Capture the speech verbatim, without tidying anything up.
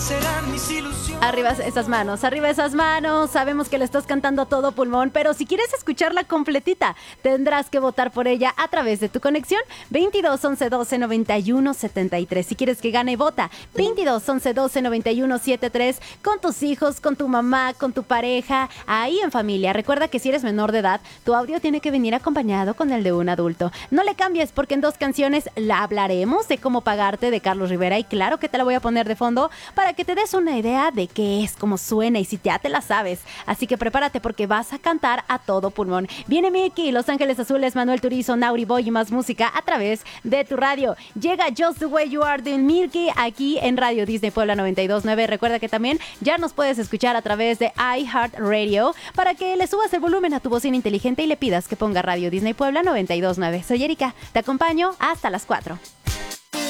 serán mis ilusiones. Arriba esas manos, arriba esas manos. Sabemos que le estás cantando a todo pulmón, pero si quieres escucharla completita, tendrás que votar por ella a través de tu conexión veintidós once doce noventa y uno setenta y tres. Si quieres que gane, vota veintidós once doce noventa y uno setenta y tres con tus hijos, con tu mamá, con tu pareja, ahí en familia. Recuerda que si eres menor de edad, tu audio tiene que venir acompañado con el de un adulto. No le cambies porque en dos canciones la hablaremos de Cómo pagarte de Carlos Rivera y claro que te la voy a poner de fondo para que te des una idea de qué es, cómo suena y si ya te la sabes. Así que prepárate porque vas a cantar a todo pulmón. Viene Miki, Los Ángeles Azules, Manuel Turizo, Nauri Boy y más música a través de tu radio. Llega Just the Way You Are de Milky aquí en Radio Disney Puebla noventa y dos punto nueve. Recuerda que también ya nos puedes escuchar a través de iHeartRadio para que le subas el volumen a tu bocina inteligente y le pidas que ponga Radio Disney Puebla noventa y dos punto nueve. Soy Erika, te acompaño hasta las cuatro.